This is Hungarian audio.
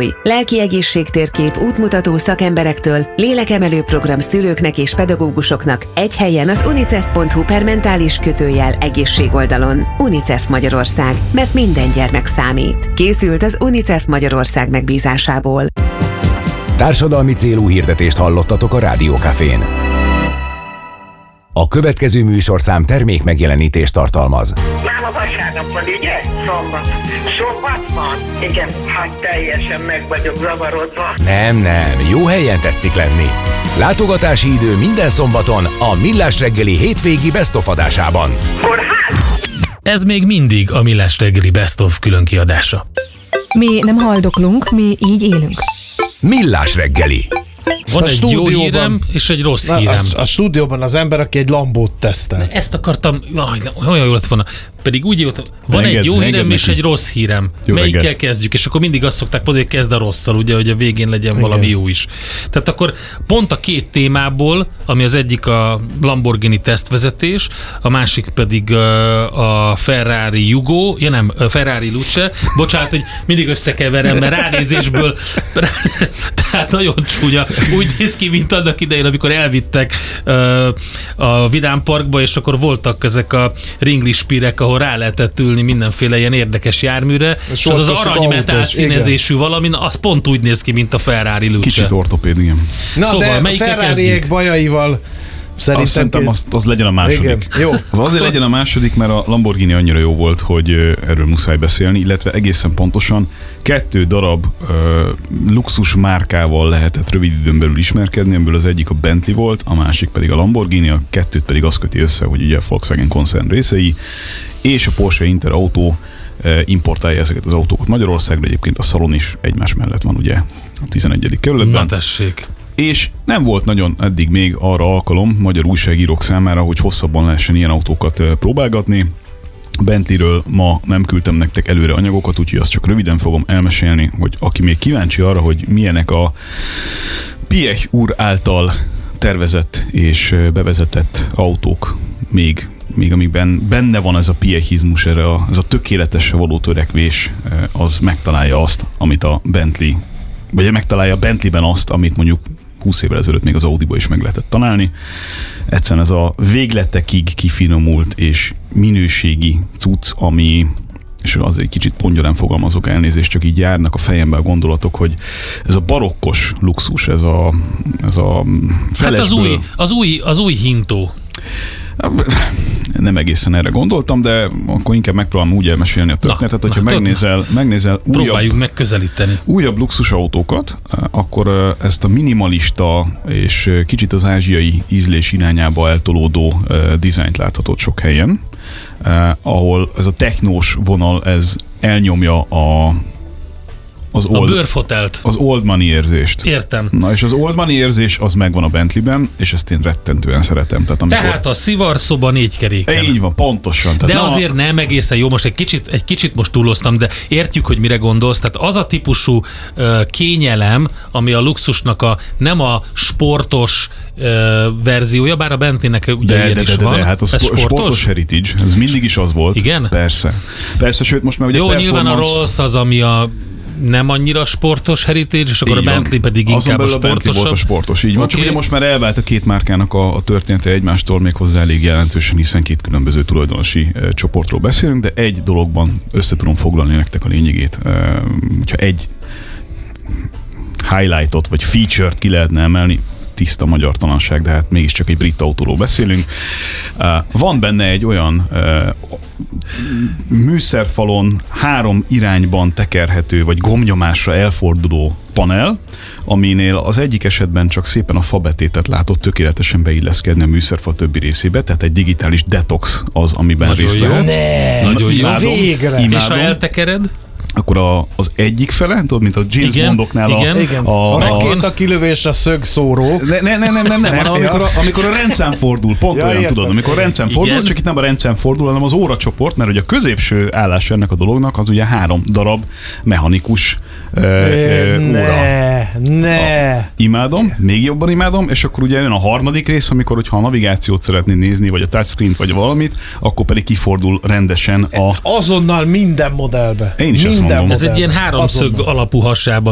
új. Lelki egészségtérkép útmutató szakemberektől, lélekemelő program szülőknek és pedagógusoknak egy helyen az unicef.hu/mentális-egészség oldalon. UNICEF Magyarország, mert minden gyermek számít. Készült az UNICEF Magyarország megbízásából. Társadalmi célú hirdetést hallottatok a Rádió Cafén. A következő műsorszám termék megjelenítést tartalmaz. Már a vasárnap van, ugye? Szombat van? Igen, hát teljesen meg vagyok zavarodva. Nem, jó helyen tetszik lenni. Látogatási idő minden szombaton a Millás reggeli hétvégi Best of adásában. Kórház? Ez még mindig a Millás reggeli Best of külön kiadása. Mi nem haldoklunk, mi így élünk. Millás reggeli. Van egy jó hírem és egy rossz hírem. A stúdióban az ember, aki egy Lambót tesztel. Ezt akartam, olyan jó lett volna. Pedig úgy volt, van egy jó hírem és egy rossz hírem. Melyikkel kezdjük? És akkor mindig azt szokták mondani, hogy kezd a rosszal, ugye, hogy a végén legyen valami jó is. Tehát akkor pont a két témából, ami az egyik a Lamborghini tesztvezetés, a másik pedig a Ferrari Yugo, Ferrari Luce. Bocsánat, hogy mindig összekeverem, mert ránézésből tehát nagyon csúnya. Úgy néz ki, mint annak idején, amikor elvittek a Vidám Parkba, és akkor voltak ezek a ringlispírek, ahol rá lehetett ülni mindenféle ilyen érdekes járműre, és az aranymetál színezésű valami, az pont úgy néz ki, mint a Ferrari Luce. Kicsit ortopéd, igen. Na, szóval, de Ferrariek bajaival Szerintem az legyen a második. Igen. Jó. Az azért legyen a második, mert a Lamborghini annyira jó volt, hogy erről muszáj beszélni, illetve egészen pontosan 2 darab luxus márkával lehetett rövid időn belül ismerkedni, ebből az egyik a Bentley volt, a másik pedig a Lamborghini, a kettőt pedig az köti össze, hogy ugye a Volkswagen koncern részei, és a Porsche Interautó importálja ezeket az autókat Magyarországra, egyébként a szalon is egymás mellett van ugye a 11. kerületben. Na tessék. És nem volt nagyon eddig még arra alkalom magyar újságírók számára, hogy hosszabban lehessen ilyen autókat próbálgatni. Bentleyről ma nem küldtem nektek előre anyagokat, úgyhogy azt csak röviden fogom elmesélni, hogy aki még kíváncsi arra, hogy milyenek a Piech úr által tervezett és bevezetett autók, még amikben benne van ez a piechizmus, ez a tökéletesre való törekvés, az megtalálja azt, amit a Bentley, vagy megtalálja a Bentleyben azt, amit mondjuk 20 évvel ezelőtt még az Audiba is meg lehetett találni. Egyszerűen ez a végletekig kifinomult és minőségi cucc, ami, és az egy kicsit pongyolán fogalmazok, elnézést, csak így járnak a fejembe a gondolatok, hogy ez a barokkos luxus, ez a felesből... Hát az új hintó. Nem egészen erre gondoltam, de akkor inkább megpróbálom úgy elmesélni a történetet, hogyha megnézel próbáljuk megközelíteni újabb luxusautókat, akkor ezt a minimalista és kicsit az ázsiai ízlés irányába eltolódó dizájnt láthatod sok helyen, ahol ez a technós vonal, ez elnyomja a bőrfotelt. Az old money érzést. Értem. Na és az old money érzés az megvan a Bentleyben, és ezt én rettentően szeretem. Tehát a szivarszoba 4 keréken. Így van, pontosan. De azért nem egészen jó, most egy kicsit most túloztam, de értjük, hogy mire gondolsz. Tehát az a típusú kényelem, ami a luxusnak nem a sportos verziója, bár a Bentleynek ugye ilyen is van. De hát a sportos heritage, ez mindig is az volt. Igen? Persze, sőt most már ugye jó, nyilván a Rolls az, ami a nem annyira sportos heritage, és akkor így a Bentley van. Pedig inkább a sportosabb. A Bentley volt a sportos, így van. Csak ugye most már elvált a két márkának a története egymástól még hozzá elég jelentősen, hiszen 2 különböző tulajdonosi csoportról beszélünk, de egy dologban össze tudom foglalni nektek a lényegét. Hogyha egy highlightot vagy feature-t ki lehetne emelni, tiszta magyartalanság, de hát mégiscsak egy brit autóról beszélünk. Van benne egy olyan műszerfalon 3 irányban tekerhető, vagy gombnyomásra elforduló panel, aminél az egyik esetben csak szépen a fabetétet látott tökéletesen beilleszkedni a műszerfal többi részébe, tehát egy digitális detox az, amiben nagyon részt vehetsz. Nagyon jó. Imádom. És ha eltekered? Akkor az egyik fele, tudod, mint a James Bondoknál a rakéta kilövés a szögszóró. Nem, amikor a rendszám fordul, pont olyan, értem. Tudod, amikor a rendszám fordul, csak itt nem a rendszám fordul, hanem az óracsoport, mert ugye a középső állás ennek a dolognak az ugye 3 darab mechanikus óra. Imádom, még jobban imádom, és akkor ugye jön a harmadik rész, amikor hogyha a navigációt szeretnéd nézni, vagy a touchscreen-t, vagy valamit, akkor pedig kifordul rendesen azonnal minden modellbe. Én is ezt mondom. Ez egy ilyen 3 szög alapú hasába